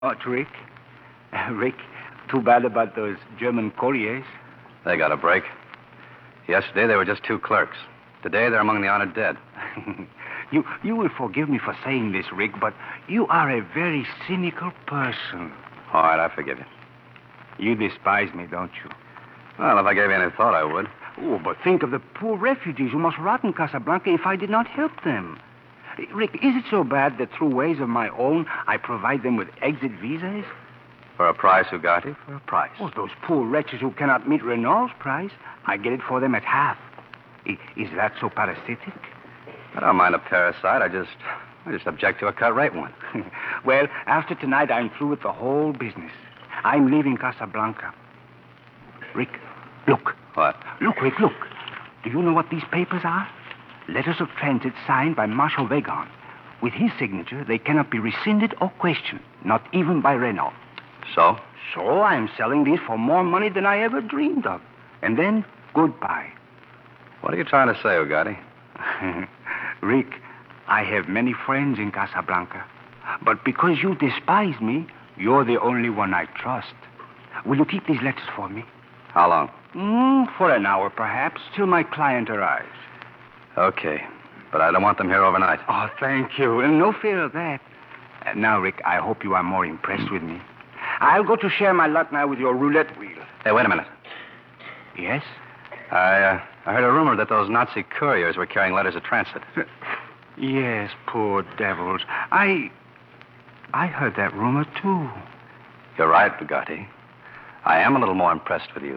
Oh, Rick. Rick, too bad about those German couriers. They got a break. Yesterday, they were just two clerks. Today, they're among the honored dead. You will forgive me for saying this, Rick, but you are a very cynical person. All right, I forgive you. You despise me, don't you? Well, if I gave you any thought, I would. Oh, but think of the poor refugees who must rot in Casablanca if I did not help them. Rick, is it so bad that through ways of my own, I provide them with exit visas? For a price, Ugarte, for a price. Oh, those poor wretches who cannot meet Renault's price, I get it for them at half. Is that so parasitic? I don't mind a parasite. I just object to a cut-rate one. Well, after tonight, I'm through with the whole business. I'm leaving Casablanca. Rick, look. What? Look, Rick, look. Do you know what these papers are? Letters of transit signed by Marshal Wegon. With his signature, they cannot be rescinded or questioned, not even by Renault. So? So I'm selling these for more money than I ever dreamed of. And then, goodbye. What are you trying to say, Ugarte? Rick, I have many friends in Casablanca. But because you despise me, you're the only one I trust. Will you keep these letters for me? How long? For an hour, perhaps, till my client arrives. Okay. But I don't want them here overnight. Oh, thank you. And no fear of that. Now, Rick, I hope you are more impressed with me. I'll go to share my luck now with your roulette wheel. Hey, wait a minute. Yes? I heard a rumor that those Nazi couriers were carrying letters of transit. Yes, poor devils. I heard that rumor, too. You're right, Ugarte. I am a little more impressed with you.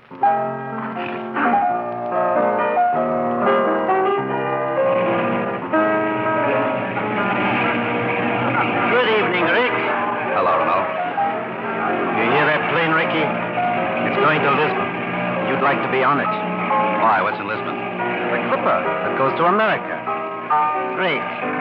Good evening, Rick. Hello, Renault. You hear that plane, Ricky? It's going to Lisbon. You'd like to be on it. Why? What's in Lisbon? The clipper that goes to America. Rick,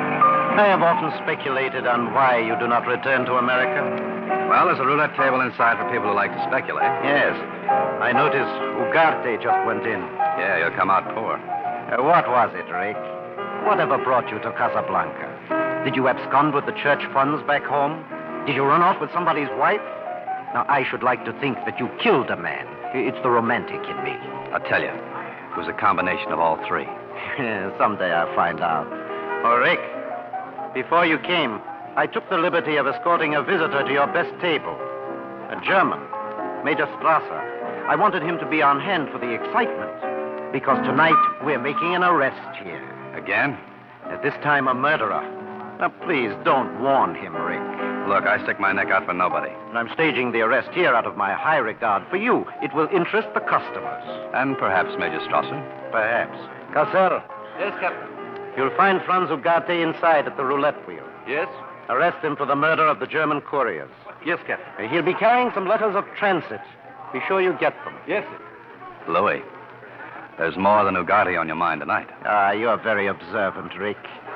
I have often speculated on why you do not return to America. Well, there's a roulette table inside for people who like to speculate. Yes. I noticed Ugarte just went in. Yeah, you'll come out poor. What was it, Rick? Whatever brought you to Casablanca? Did you abscond with the church funds back home? Did you run off with somebody's wife? Now, I should like to think that you killed a man. It's the romantic in me. I'll tell you. It was a combination of all three. Someday I'll find out. Oh, Rick, before you came, I took the liberty of escorting a visitor to your best table. A German, Major Strasser. I wanted him to be on hand for the excitement. Because tonight, we're making an arrest here. Again? At this time, a murderer. Now, please, don't warn him, Rick. Look, I stick my neck out for nobody. And I'm staging the arrest here out of my high regard for you. It will interest the customers. And perhaps Major Strasser. Perhaps. Casser. Yes, Captain. You'll find Franz Ugarte inside at the roulette wheel. Yes? Arrest him for the murder of the German couriers. Yes, Captain. He'll be carrying some letters of transit. Be sure you get them. Yes, sir. Louis, there's more than Ugarte on your mind tonight. You're very observant, Rick.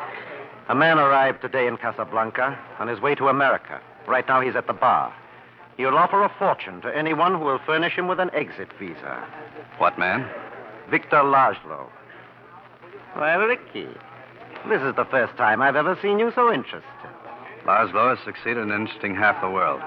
A man arrived today in Casablanca on his way to America. Right now he's at the bar. He'll offer a fortune to anyone who will furnish him with an exit visa. What man? Victor Laszlo. Well, Ricky, this is the first time I've ever seen you so interested. Laszlo has succeeded in interesting half the world.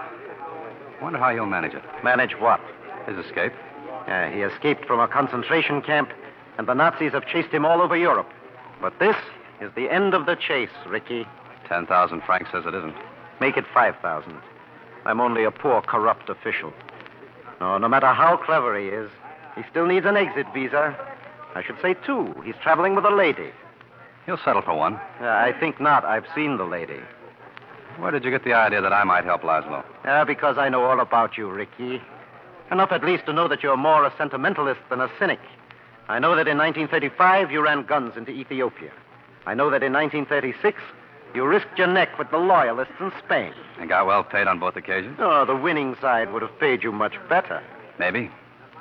I wonder how he'll manage it. Manage what? His escape. He escaped from a concentration camp, and the Nazis have chased him all over Europe. But this is the end of the chase, Ricky. 10,000 francs says it isn't. Make it 5,000. I'm only a poor, corrupt official. No matter how clever he is, he still needs an exit visa. I should say two. He's traveling with a lady. He'll settle for one. I think not. I've seen the lady. Where did you get the idea that I might help Laszlo? Because I know all about you, Ricky. Enough at least to know that you're more a sentimentalist than a cynic. I know that in 1935 you ran guns into Ethiopia. I know that in 1936 you risked your neck with the loyalists in Spain. And got well paid on both occasions? Oh, the winning side would have paid you much better. Maybe.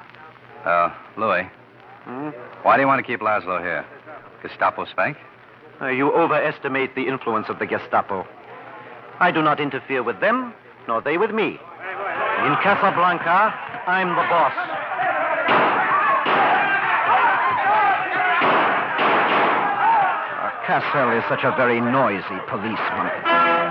Louis. Why do you want to keep Laszlo here? Gestapo spank? You overestimate the influence of the Gestapo. I do not interfere with them, nor they with me. In Casablanca, I'm the boss. Cassel is such a very noisy policeman.